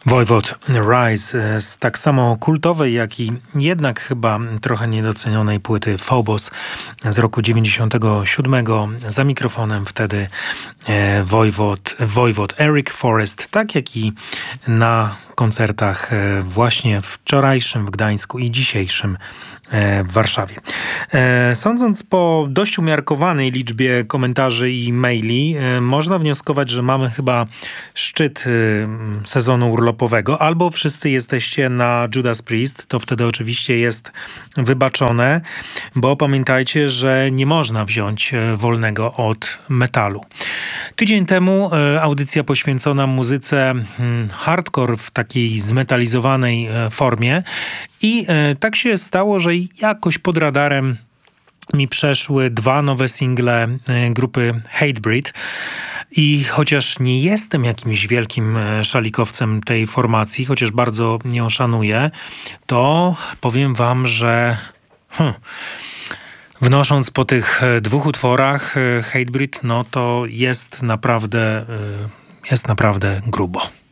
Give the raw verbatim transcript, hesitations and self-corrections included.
Wojwod Rise z tak samo kultowej, jak i jednak chyba trochę niedocenionej płyty Phobos z roku dziewięćdziesiątego siódmego. Za mikrofonem wtedy Wojwod, Wojwod Eric Forrest, tak jak i na koncertach właśnie wczorajszym w Gdańsku i dzisiejszym w Warszawie. Sądząc po dość umiarkowanej liczbie komentarzy i maili, można wnioskować, że mamy chyba szczyt sezonu urlopowego. Albo wszyscy jesteście na Judas Priest, to wtedy oczywiście jest wybaczone, bo pamiętajcie, że nie można wziąć wolnego od metalu. Tydzień temu audycja poświęcona muzyce hardcore w takiej zmetalizowanej formie i tak się stało, że jakoś pod radarem mi przeszły dwa nowe single grupy Hatebreed. I chociaż nie jestem jakimś wielkim szalikowcem tej formacji, chociaż bardzo ją szanuję, to powiem wam, że hmm, wnosząc po tych dwóch utworach Hatebreed, no to jest naprawdę, jest naprawdę grubo.